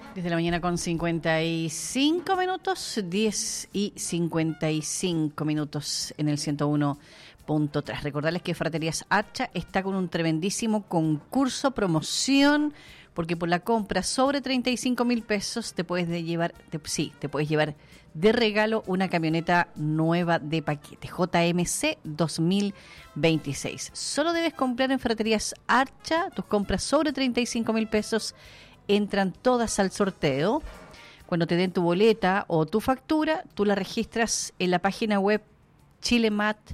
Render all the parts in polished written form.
Desde la mañana con 55 minutos, 10 y 55 minutos en el 101.3. Recordarles que Fraterías Archa está con un tremendísimo concurso, promoción, porque por la compra sobre 35.000 pesos te puedes llevar de regalo una camioneta nueva de paquete, JMC 2026. Solo debes comprar en Fraterías Archa, tus compras sobre 35.000 pesos entran todas al sorteo. Cuando te den tu boleta o tu factura, tú la registras en la página web chilemapt.cl,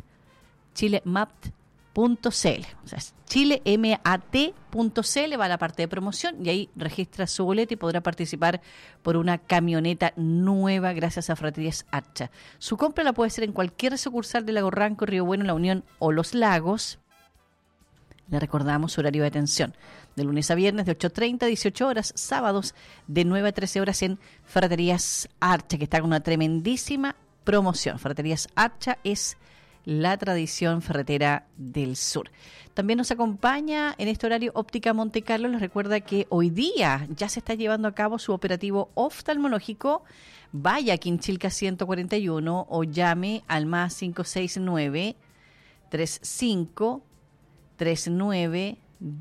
o sea, chilemat.cl, va a la parte de promoción y ahí registra su boleta y podrá participar por una camioneta nueva gracias a Fraterías Archa. Su compra la puede hacer en cualquier sucursal de Lago Ranco, Río Bueno, La Unión o Los Lagos. Le recordamos su horario de atención, de lunes a viernes de 8:30 a 18 horas, sábados de 9 a 13 horas en Fraterías Archa, que está con una tremendísima promoción. Fraterías Archa es la tradición ferretera del sur. También nos acompaña en este horario Óptica Monte Carlo. Les recuerda que hoy día ya se está llevando a cabo su operativo oftalmológico. Vaya a Quinchilca 141 o llame al más 569 35 39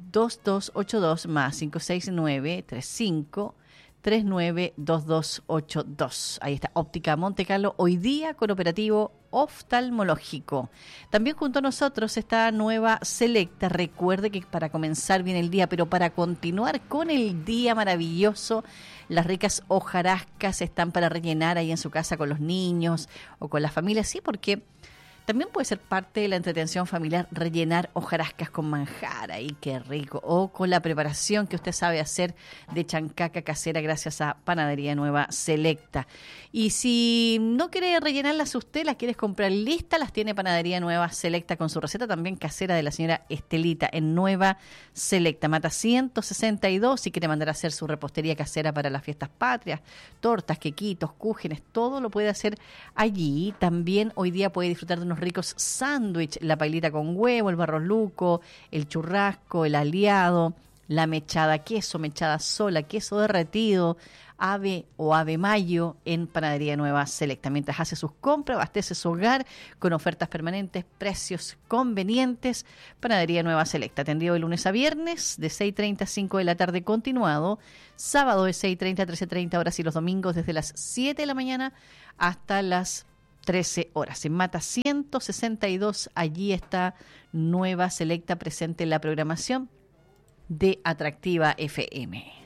2282 más 569 35 39 2282. Ahí está Óptica Monte Carlo, hoy día con operativo oftalmológico. También junto a nosotros está Nueva Selecta. Recuerde que para comenzar bien el día, pero para continuar con el día maravilloso, las ricas hojarascas están para rellenar ahí en su casa con los niños o con la familia, sí, porque también puede ser parte de la entretención familiar rellenar hojarascas con manjar, ahí qué rico, o con la preparación que usted sabe hacer de chancaca casera gracias a Panadería Nueva Selecta. Y si no quiere rellenarlas usted, las quieres comprar listas, las tiene Panadería Nueva Selecta con su receta también casera de la señora Estelita en Nueva Selecta. Mata 162, si quiere mandar a hacer su repostería casera para las fiestas patrias, tortas, quequitos, cúgenes, todo lo puede hacer allí. También hoy día puede disfrutar de unos ricos sándwich, la pailita con huevo, el barro luco, el churrasco, el aliado, la mechada queso, mechada sola, queso derretido, ave o ave mayo en Panadería Nueva Selecta. Mientras hace sus compras, abastece su hogar con ofertas permanentes, precios convenientes. Panadería Nueva Selecta, atendido de lunes a viernes de 6:30 a 5 de la tarde continuado, sábado de 6:30 a 13:30 horas y los domingos desde las 7 de la mañana hasta las 13 horas. En Mata 162, allí está Nueva Selecta presente en la programación de Atractiva FM.